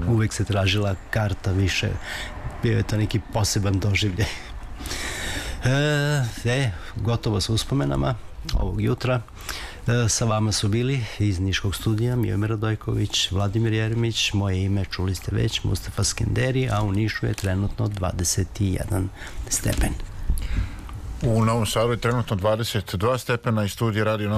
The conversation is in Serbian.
uvek se tražila karta više, bio je to neki poseban doživljaj. Gotovo sa uspomenama ovog jutra. Sa vama su bili iz Niškog studija Miomir Radojković, Vladimir Jeremić, moje ime čuli ste već, Mustafa Skenderi, a u Nišu je trenutno 21 stepen. U Novom Sadu je trenutno 22 stepena i studij Radio